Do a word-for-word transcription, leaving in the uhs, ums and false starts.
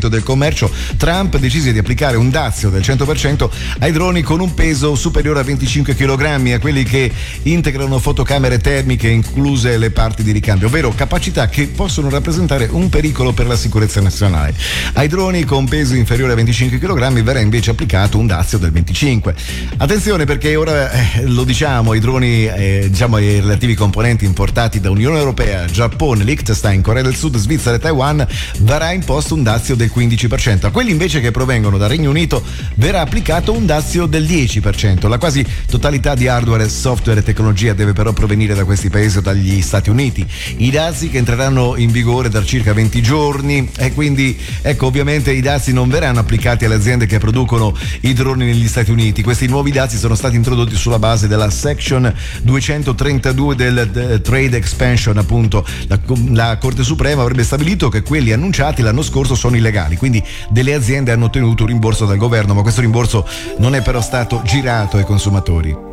aumento del commercio, Trump decise di applicare un dazio del cento per cento ai droni con un peso superiore a venticinque chilogrammi, a quelli che integrano fotocamere termiche incluse le parti di ricambio, ovvero capacità che possono rappresentare un pericolo per la sicurezza nazionale. Ai droni con peso inferiore a venticinque chilogrammi verrà invece applicato un dazio del venticinque. Attenzione, perché ora eh, lo diciamo, i droni eh, diciamo i relativi componenti importati da Unione Europea, Giappone, Liechtenstein, Corea del Sud, Svizzera e Taiwan verrà imposto un dazio del quindici per cento. A quelli invece che provengono dal Regno Unito verrà applicato un dazio del dieci per cento. La quasi totalità di hardware, software e tecnologia deve però provenire da questi paesi o dagli Stati Uniti. I dazi che entreranno in vigore da circa venti giorni, e quindi ecco, ovviamente i dazi non verranno applicati alle aziende che producono i droni negli Stati Uniti. Questi nuovi dazi sono stati introdotti sulla base della Section duecentotrentadue del, del Trade Expansion, appunto. La, la Corte Suprema avrebbe stabilito che quelli annunciati l'anno scorso sono illegali, quindi delle aziende hanno ottenuto un rimborso dal governo, ma questo rimborso non è però stato girato ai consumatori.